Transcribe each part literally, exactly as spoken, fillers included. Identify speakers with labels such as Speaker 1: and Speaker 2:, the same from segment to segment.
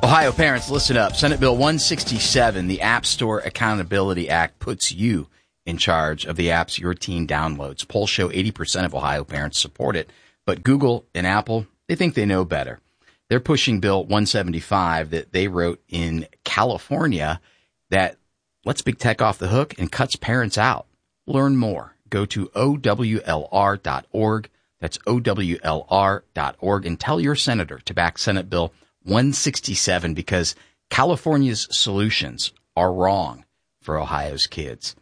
Speaker 1: Ohio parents, listen up. Senate Bill one sixty-seven, the App Store Accountability Act, puts you in charge of the apps your teen downloads. Polls show eighty percent of Ohio parents support it, but Google and Apple, they think they know better. They're pushing Bill one seventy-five that they wrote in California that lets big tech off the hook and cuts parents out. Learn more. Go to O W L R dot org. That's O W L R dot org, and tell your senator to back Senate Bill one sixty-seven because California's solutions are wrong for Ohio's kids.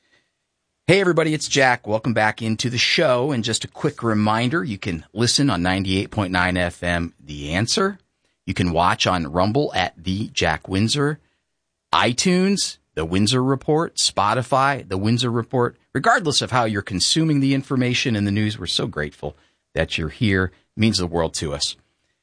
Speaker 1: Hey, everybody, it's Jack. Welcome back into the show. And just a quick reminder, you can listen on ninety-eight point nine F M, The Answer. You can watch on Rumble at The Jack Windsor, iTunes, The Windsor Report, Spotify, The Windsor Report. Regardless of how you're consuming the information and the news, we're so grateful that you're here. It means the world to us.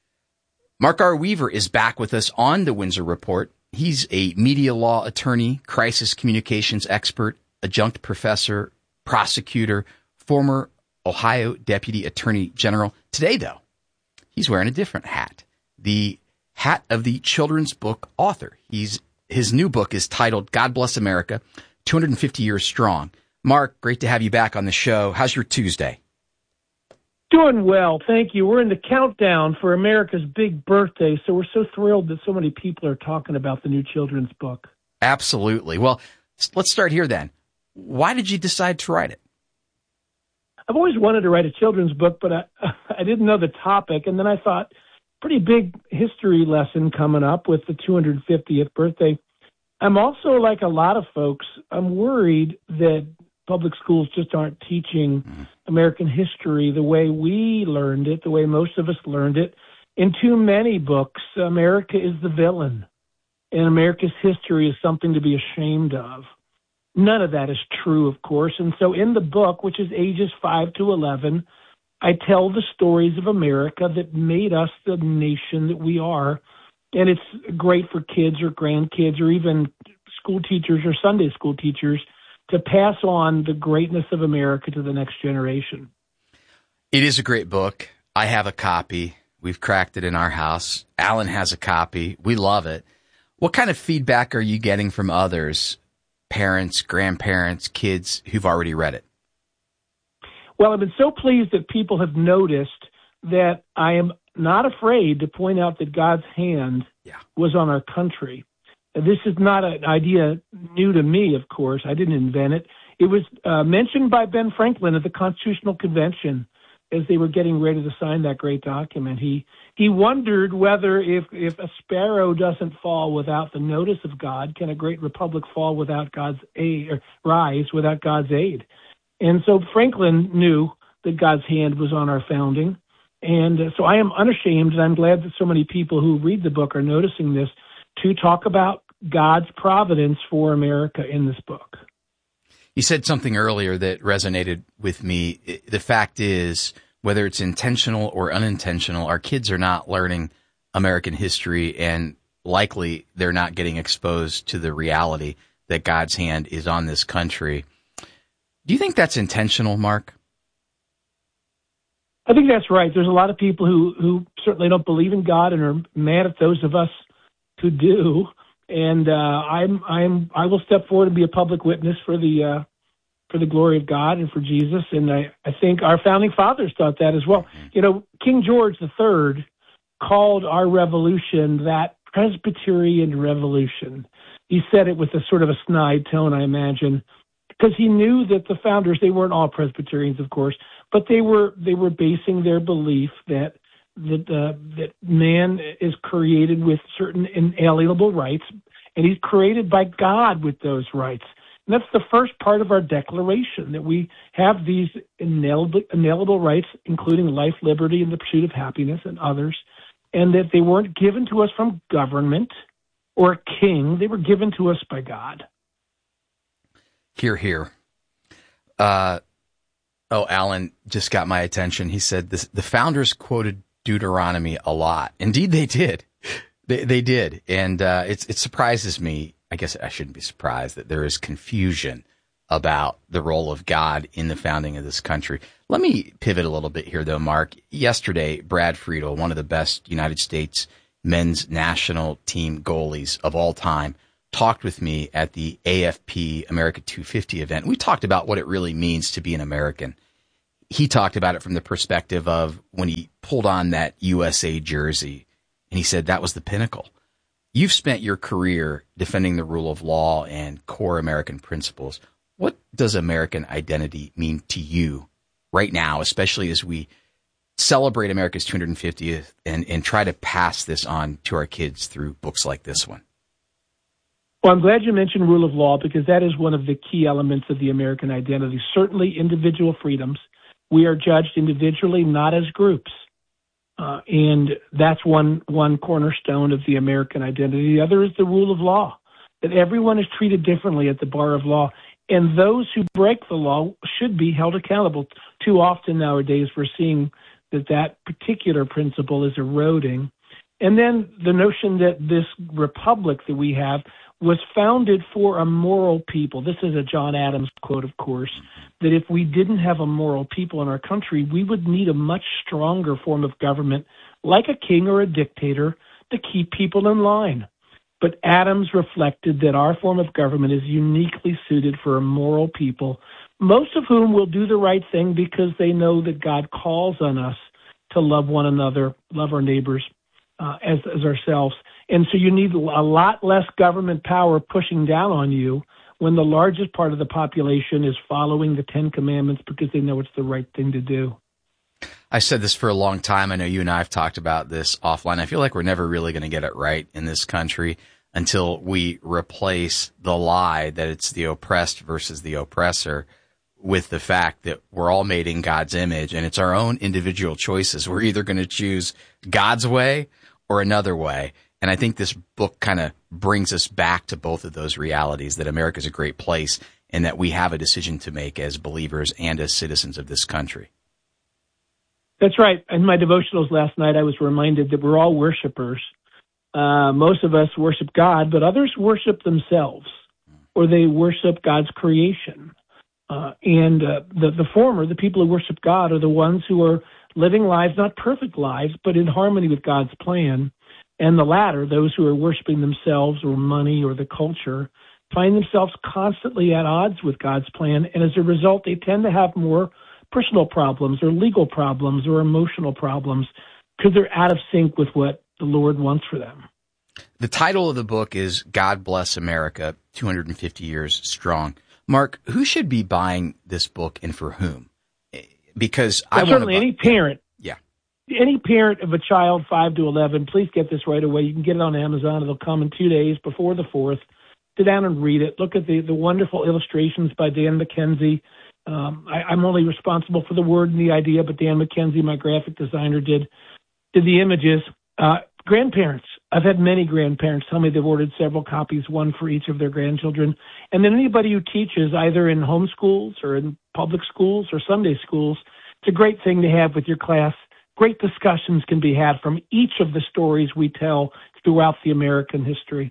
Speaker 1: Mark R. Weaver is back with us on The Windsor Report. He's a media law attorney, crisis communications expert, adjunct professor, prosecutor, former Ohio Deputy Attorney General. Today, though, he's wearing a different hat, the hat of the children's book author. He's His new book is titled God Bless America, two hundred fifty Years Strong. Mark, great to have you back on the show. How's your Tuesday?
Speaker 2: Doing well, thank you. We're in the countdown for America's big birthday, so we're so thrilled that so many people are talking about the new children's book.
Speaker 1: Absolutely. Well, let's start here then. Why did you decide to write it?
Speaker 2: I've always wanted to write a children's book, but I, I didn't know the topic, and then I thought, pretty big history lesson coming up with the two hundred fiftieth birthday. I'm also, like a lot of folks, I'm worried that public schools just aren't teaching American history the way we learned it, the way most of us learned it. In too many books, America is the villain, and America's history is something to be ashamed of. None of that is true, of course. And so in the book, which is ages five to eleven, I tell the stories of America that made us the nation that we are. And it's great for kids or grandkids or even school teachers or Sunday school teachers to pass on the greatness of America to the next generation.
Speaker 1: It is a great book. I have a copy. We've cracked it in our house. Alan has a copy. We love it. What kind of feedback are you getting from others, parents, grandparents, kids who've already read it?
Speaker 2: Well, I've been so pleased that people have noticed that I am not afraid to point out that God's hand yeah. was on our country. This is not an idea new to me, of course. I didn't invent it. It was uh, mentioned by Ben Franklin at the Constitutional Convention as they were getting ready to sign that great document. He he wondered whether if, if a sparrow doesn't fall without the notice of God, can a great republic fall without God's aid, or rise without God's aid? And so Franklin knew that God's hand was on our founding. And uh, so I am unashamed, and I'm glad that so many people who read the book are noticing this, to talk about God's providence for America in this book.
Speaker 1: You said something earlier that resonated with me. The fact is, whether it's intentional or unintentional, our kids are not learning American history, and likely they're not getting exposed to the reality that God's hand is on this country. Do you think that's intentional, Mark?
Speaker 2: I think that's right. There's a lot of people who, who certainly don't believe in God and are mad at those of us who do. And uh, I'm I'm I will step forward and be a public witness for the uh, for the glory of God and for Jesus. And I, I think our founding fathers thought that as well. You know, King George the Third called our revolution that Presbyterian revolution. He said it with a sort of a snide tone, I imagine, because he knew that the founders, they weren't all Presbyterians, of course, but they were they were basing their belief that that uh, that man is created with certain inalienable rights, and he's created by God with those rights. And that's the first part of our declaration, that we have these inalienable, inalienable rights, including life, liberty, and the pursuit of happiness and others, and that they weren't given to us from government or a king. They were given to us by God.
Speaker 1: Hear, hear. Uh, oh, Alan just got my attention. He said this, the founders quoted Deuteronomy a lot. Indeed, they did. They, they did. And uh, it's, it surprises me. I guess I shouldn't be surprised that there is confusion about the role of God in the founding of this country. Let me pivot a little bit here, though, Mark. Yesterday, Brad Friedel, one of the best United States men's national team goalies of all time, talked with me at the A F P America two fifty event. We talked about what it really means to be an American. He talked about it from the perspective of when he pulled on that U S A jersey, and he said that was the pinnacle. You've spent your career defending the rule of law and core American principles. What does American identity mean to you right now, especially as we celebrate America's two hundred fiftieth and, and try to pass this on to our kids through books like this one?
Speaker 2: Well, I'm glad you mentioned rule of law, because that is one of the key elements of the American identity. Certainly individual freedoms. We are judged individually, not as groups. Uh, and that's one, one cornerstone of the American identity. The other is the rule of law, that everyone is treated differently at the bar of law. And those who break the law should be held accountable. Too often nowadays we're seeing that that particular principle is eroding. And then the notion that this republic that we have was founded for a moral people. This is a John Adams quote, of course, that if we didn't have a moral people in our country, we would need a much stronger form of government, like a king or a dictator, to keep people in line. But Adams reflected that our form of government is uniquely suited for a moral people, most of whom will do the right thing because they know that God calls on us to love one another, love our neighbors uh, as, as ourselves. And so you need a lot less government power pushing down on you when the largest part of the population is following the Ten Commandments because they know it's the right thing to do.
Speaker 1: I said this for a long time. I know you and I have talked about this offline. I feel like we're never really going to get it right in this country until we replace the lie that it's the oppressed versus the oppressor with the fact that we're all made in God's image and it's our own individual choices. We're either going to choose God's way or another way. And I think this book kind of brings us back to both of those realities, that America's a great place and that we have a decision to make as believers and as citizens of this country.
Speaker 2: That's right. In my devotionals last night, I was reminded that we're all worshipers. Uh, most of us worship God, but others worship themselves, or they worship God's creation. Uh, and uh, the, the former, the people who worship God, are the ones who are living lives, not perfect lives, but in harmony with God's plan. And the latter, those who are worshiping themselves or money or the culture, find themselves constantly at odds with God's plan. And as a result, they tend to have more personal problems or legal problems or emotional problems because they're out of sync with what the Lord wants for them.
Speaker 1: The title of the book is God Bless America, two hundred fifty years Strong. Mark, who should be buying this book and for whom? Because well, I want
Speaker 2: certainly
Speaker 1: buy-
Speaker 2: any parent.
Speaker 1: Yeah.
Speaker 2: Any parent of a child five to eleven, please get this right away. You can get it on Amazon. It'll come in two days before the fourth. Sit down and read it. Look at the, the wonderful illustrations by Dan McKenzie. Um, I, I'm only responsible for the word and the idea, but Dan McKenzie, my graphic designer, did did the images. Uh, grandparents. I've had many grandparents tell me they've ordered several copies, one for each of their grandchildren. And then anybody who teaches either in home schools or in public schools or Sunday schools, it's a great thing to have with your class. Great discussions can be had from each of the stories we tell throughout the American history.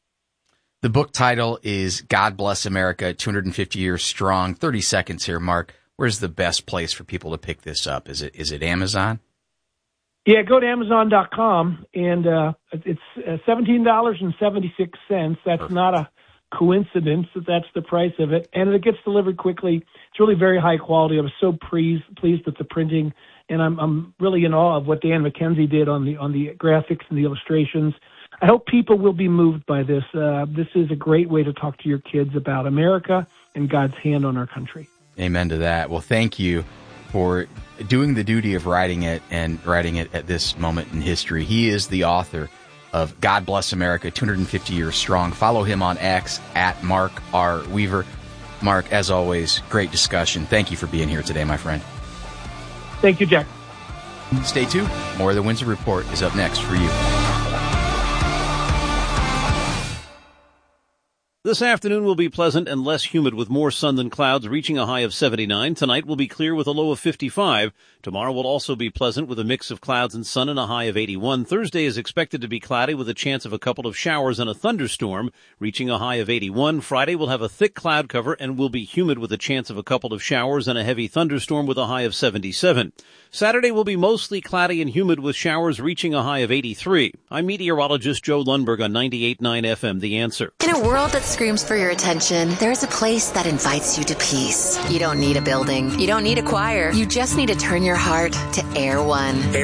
Speaker 1: The book title is God Bless America, two hundred fifty years Strong. thirty seconds here, Mark. Where's the best place for people to pick this up? Is it is it Amazon?
Speaker 2: Yeah, go to Amazon dot com, and uh, it's uh, seventeen dollars and seventy-six cents. That's Perfect. Not a coincidence that that's the price of it, and it gets delivered quickly. It's really very high quality. I was so pleased pleased with the printing, and I'm I'm really in awe of what Dan McKenzie did on the on the graphics and the illustrations. I hope people will be moved by this. Uh, this is a great way to talk to your kids about America and God's hand on our country.
Speaker 1: Amen to that. Well, thank you for doing the duty of writing it and writing it at this moment in history. He is the author of God Bless America, two hundred fifty years Strong. Follow him on X at Mark R. Weaver. Mark, as always, great discussion. Thank you for being here today, my friend.
Speaker 2: Thank you, Jack.
Speaker 1: Stay tuned. More of the Windsor Report is up next for you.
Speaker 3: This afternoon will be pleasant and less humid with more sun than clouds, reaching a high of seventy-nine. Tonight will be clear with a low of fifty-five. Tomorrow will also be pleasant with a mix of clouds and sun and a high of eighty-one. Thursday is expected to be cloudy with a chance of a couple of showers and a thunderstorm, reaching a high of eighty-one. Friday will have a thick cloud cover and will be humid with a chance of a couple of showers and a heavy thunderstorm with a high of seventy-seven. Saturday will be mostly cloudy and humid with showers reaching a high of eighty-three. I'm meteorologist Joe Lundberg on ninety-eight point nine F M, The Answer.
Speaker 4: In a world that screams for your attention, there's a place that invites you to peace. You don't need a building. You don't need a choir. You just need to turn your heart to Air One. Air